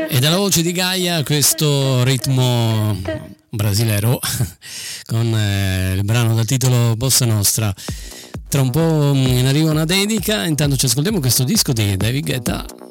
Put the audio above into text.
E dalla voce di Gaia questo ritmo brasilero con il brano dal titolo Bossa Nostra. Tra un po' in arrivo una dedica, intanto ci ascoltiamo questo disco di David Guetta